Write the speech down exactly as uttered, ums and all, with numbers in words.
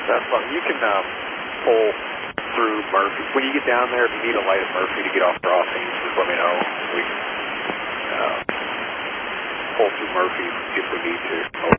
That's fine. You can um, pull through Murphy. When you get down there, if you need a light at Murphy to get off crossings, just let me know. We can uh, pull through Murphy if we need to.